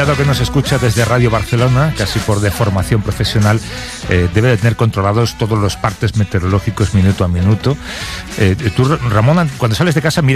invitado que nos escucha desde Radio Barcelona, casi por deformación profesional, debe de tener controlados todos los partes meteorológicos minuto a minuto. Tú, Ramón, cuando sales de casa,